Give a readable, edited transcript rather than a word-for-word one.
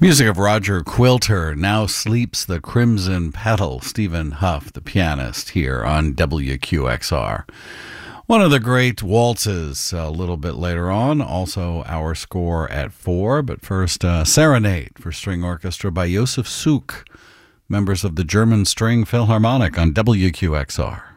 Music of Roger Quilter. Now Sleeps the Crimson Petal. Stephen Huff, the pianist, here on WQXR. One of the great waltzes a little bit later on. Also our score at 4. But first, Serenade for String Orchestra by Josef Suk, members of the German String Philharmonic on WQXR.